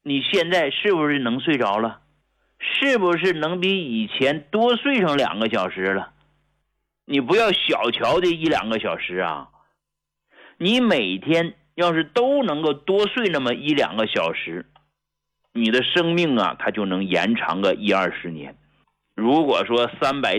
你现在是不是能睡着了？是不是能比以前多睡上2个小时了？你不要小瞧这1-2个小时啊，你每天要是都能够多睡那么1-2个小时，你的生命啊，它就能延长个10-20年。如果说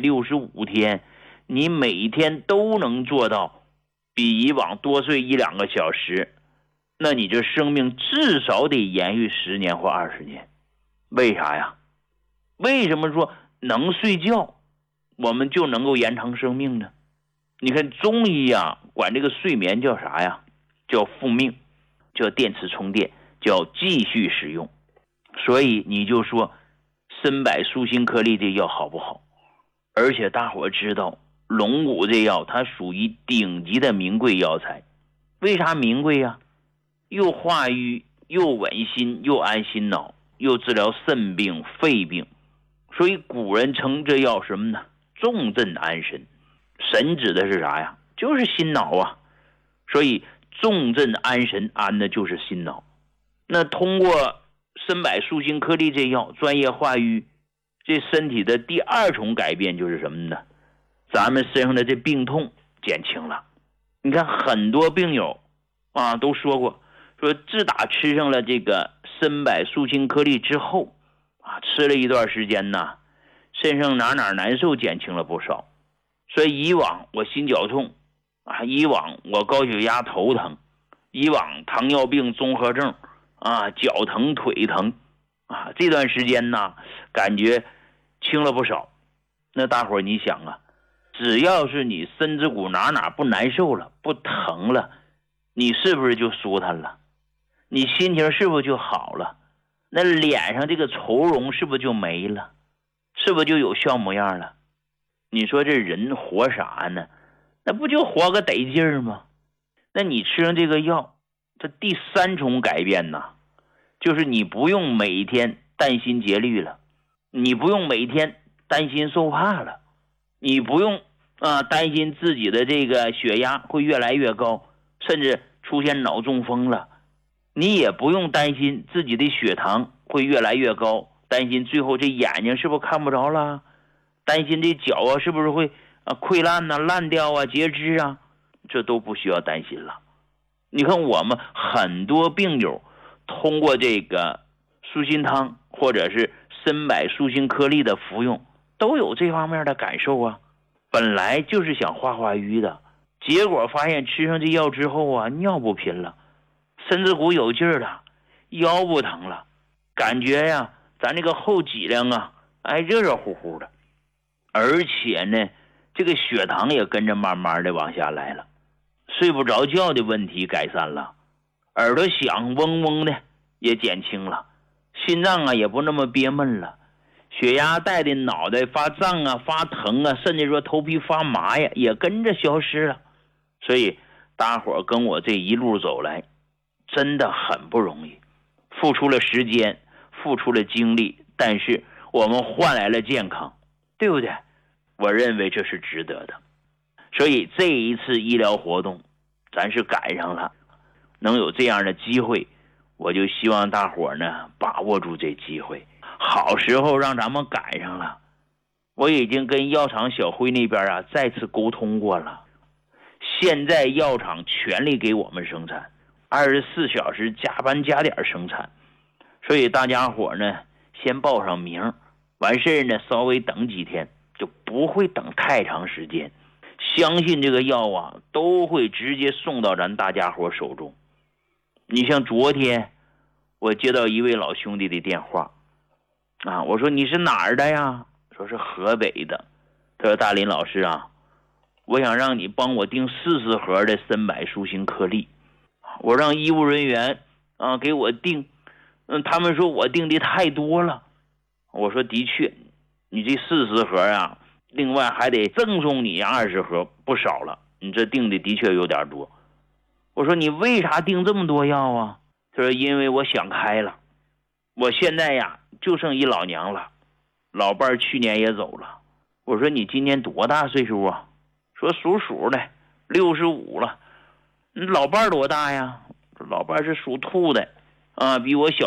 365天，你每天都能做到比以往多睡1-2个小时，那你这生命至少得延续10年或20年。为啥呀？为什么说能睡觉我们就能够延长生命呢？你看中医啊，管这个睡眠叫啥呀？叫复命，叫电磁充电，叫继续使用。所以你就说参柏舒心颗粒这药好不好？而且大伙知道龙骨这药它属于顶级的名贵药材。为啥名贵呀？又化瘀，又稳心，又安心脑，又治疗肾病肺病。所以古人称这药什么呢？重镇安神。神指的是啥呀？就是心脑啊。所以重镇安神，安的就是心脑。那通过参柏舒心颗粒这药专业化瘀，这身体的第2重改变就是什么呢？咱们身上的这病痛减轻了。你看很多病友啊都说过，说自打吃上了这个参柏舒心颗粒之后啊，吃了一段时间呢，身上哪难受减轻了不少。所以以往我心绞痛啊，以往我高血压头疼，以往糖尿病综合症啊，脚疼腿疼啊，这段时间呢感觉轻了不少。那大伙儿你想啊，只要是你身子骨哪不难受了，不疼了，你是不是就舒坦了？你心情是不是就好了？那脸上这个愁容是不是就没了？是不是就有笑模样了？你说这人活啥呢？那不就活个得劲儿吗？那你吃上这个药，这第3重改变呢，就是你不用每天担心节律了，你不用每天担心受怕了，你不用担心自己的这个血压会越来越高，甚至出现脑中风了，你也不用担心自己的血糖会越来越高，担心最后这眼睛是不是看不着了，担心这脚啊是不是会溃烂啊、烂掉啊、截肢啊，这都不需要担心了。你看我们很多病友通过这个舒心汤或者是参柏舒心颗粒的服用，都有这方面的感受啊。本来就是想化瘀的，结果发现吃上这药之后啊，尿不频了，身子骨有劲儿了，腰不疼了，感觉呀咱这个后脊梁啊热乎乎的。而且呢这个血糖也跟着慢慢的往下来了，睡不着觉的问题改善了，耳朵响嗡嗡的也减轻了，心脏啊也不那么憋闷了，血压带的脑袋发胀啊发疼啊，甚至说头皮发麻呀也跟着消失了。所以大伙儿跟我这一路走来真的很不容易，付出了时间，付出了精力，但是我们换来了健康，对不对？我认为这是值得的。所以这一次医疗活动咱是赶上了，能有这样的机会，我就希望大伙呢把握住这机会，好时候让咱们赶上了。我已经跟药厂小辉那边再次沟通过了，现在药厂全力给我们生产，24小时加班加点生产。所以大家伙呢先报上名，完事呢稍微等几天，就不会等太长时间，相信这个药啊都会直接送到咱大家伙手中。你像昨天我接到一位老兄弟的电话我说你是哪儿的呀？说是河北的。他说大林老师我想让你帮我订40盒的参柏舒心颗粒。我让医务人员给我订，他们说我订的太多了。我说的确，你这40盒另外还得赠送你20盒，不少了，你这订的确有点多。我说你为啥订这么多药啊？他说因为我想开了，我现在就剩一老娘了，老伴儿去年也走了。我说你今年多大岁数啊？说属鼠的，65了。你老伴儿多大呀？老伴儿是属兔的比我小